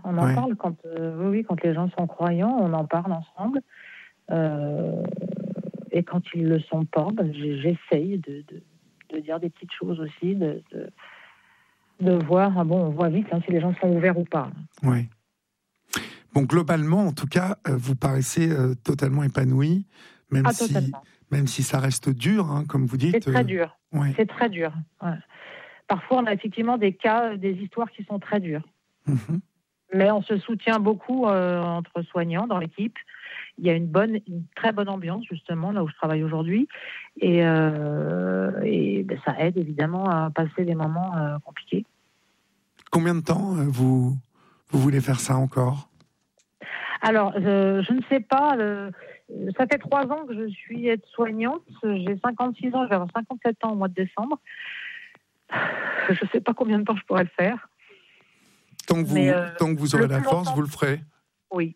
On en Ouais. parle quand les gens sont croyants, on en parle ensemble. Et quand ils le sont pas, j'essaye de dire des petites choses aussi, de voir. On voit vite si les gens sont ouverts ou pas. Ouais. Bon, globalement, en tout cas, vous paraissez totalement épanoui, Totalement. même si ça reste dur, hein, comme vous dites. C'est très dur. Ouais. C'est très dur. Ouais. Parfois, on a effectivement des cas, des histoires qui sont très dures. Mhm. Mais on se soutient beaucoup entre soignants dans l'équipe. Il y a une très bonne ambiance, justement, là où je travaille aujourd'hui. Et ça aide, évidemment, à passer des moments compliqués. Combien de temps vous voulez faire ça encore ? Alors, je ne sais pas. Ça fait 3 ans que je suis aide-soignante. J'ai 56 ans, je vais avoir 57 ans au mois de décembre. Je ne sais pas combien de temps je pourrais le faire. Tant que vous aurez la force, vous le ferez. Oui.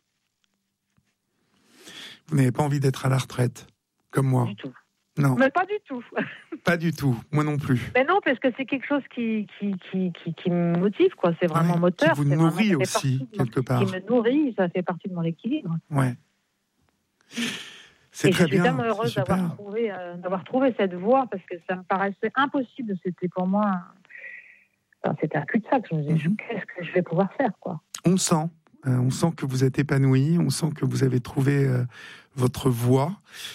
Vous n'avez pas envie d'être à la retraite, comme moi. Du tout. Non. Mais pas du tout. Pas du tout. Moi non plus. Mais non, parce que c'est quelque chose qui me motive, quoi. C'est vraiment moteur. Qui vous nourrit aussi, quelque part. Qui me nourrit, ça fait partie de mon équilibre. Ouais. C'est très bien. Je suis tellement heureuse d'avoir trouvé cette voie, parce que ça me paraissait impossible. C'était pour moi... c'était un cul-de-sac. Je me disais, qu'est-ce que je vais pouvoir faire, quoi. On sent que vous êtes épanoui, on sent que vous avez trouvé votre voie.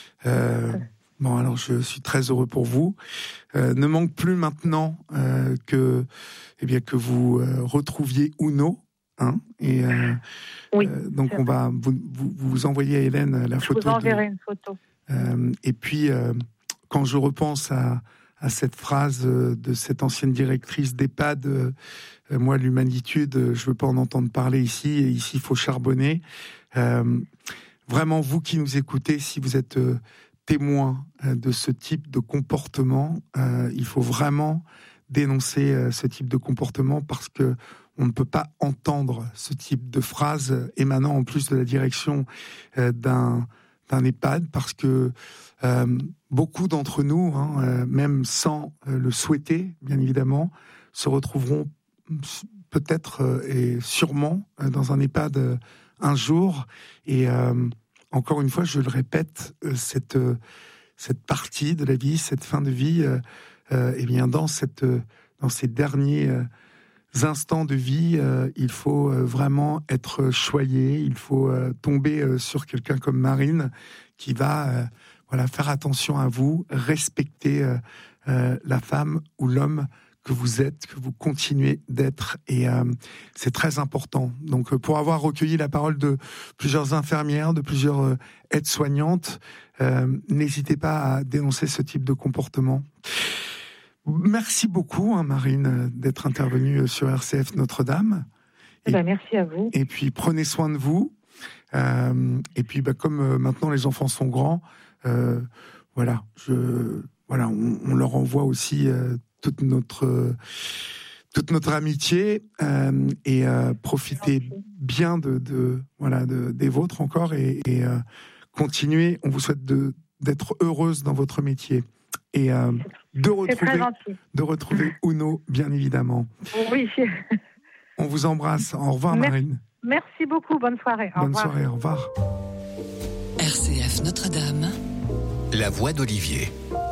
Bon, alors je suis très heureux pour vous. Ne manque plus maintenant que vous retrouviez Uno. Hein, et oui, donc on va vous envoyer à Hélène la photo. Je vous enverrai une photo. Et puis quand je repense à cette phrase de cette ancienne directrice d'EHPAD, moi l'humanitude, je veux pas en entendre parler ici, et ici il faut charbonner. Vraiment, vous qui nous écoutez, si vous êtes témoin de ce type de comportement, il faut vraiment dénoncer ce type de comportement, parce que on ne peut pas entendre ce type de phrase émanant en plus de la direction d'un EHPAD, parce que beaucoup d'entre nous, même sans le souhaiter, bien évidemment, se retrouveront peut-être et sûrement dans un EHPAD un jour. Et encore une fois, je le répète, cette partie de la vie, cette fin de vie, dans ces derniers instants de vie, il faut vraiment être choyé, il faut tomber sur quelqu'un comme Marine qui va faire attention à vous, respecter la femme ou l'homme que vous êtes, que vous continuez d'être, et c'est très important. Donc pour avoir recueilli la parole de plusieurs infirmières, de plusieurs aides-soignantes, n'hésitez pas à dénoncer ce type de comportement. Merci beaucoup, Marine, d'être intervenue sur RCF Notre-Dame. Merci à vous. Et puis, prenez soin de vous. Et puis, comme maintenant les enfants sont grands, on leur envoie aussi toute notre amitié, et profitez bien des vôtres encore, et continuez. On vous souhaite d'être heureuse dans votre métier. Et de retrouver Uno, bien évidemment. Oui. On vous embrasse. Au revoir, Marine. Merci beaucoup. Bonne soirée. Bonne soirée. Au revoir. RCF Notre-Dame. La voix d'Olivier.